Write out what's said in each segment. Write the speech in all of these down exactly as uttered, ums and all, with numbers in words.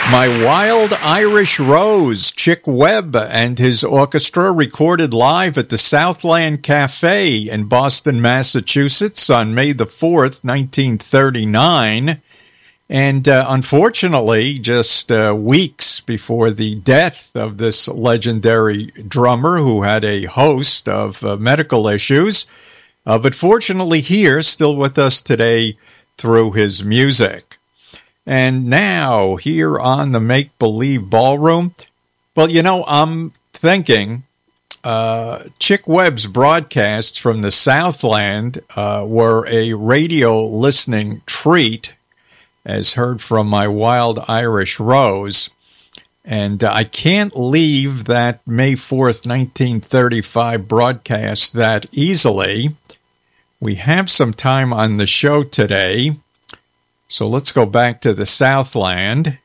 My Wild Irish Rose, Chick Webb and his orchestra recorded live at the Southland Cafe in Boston, Massachusetts on May the fourth, nineteen thirty-nine. And uh, unfortunately, just uh, weeks before the death of this legendary drummer who had a host of uh, medical issues, uh, but fortunately here, still with us today through his music. And now, here on the Make Believe Ballroom, well, you know, I'm thinking uh, Chick Webb's broadcasts from the Southland uh, were a radio listening treat, as heard from My Wild Irish Rose. And uh, I can't leave that May fourth, nineteen thirty-five broadcast that easily. We have some time on the show today. So let's go back to the Southland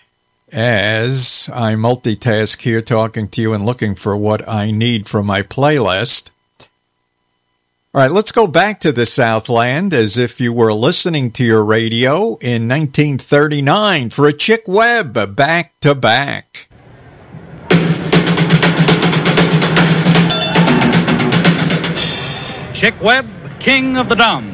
as I multitask here talking to you and looking for what I need from my playlist. All right, let's go back to the Southland as if you were listening to your radio in nineteen thirty-nine for a Chick Webb back-to-back. Chick Webb, King of the Drum.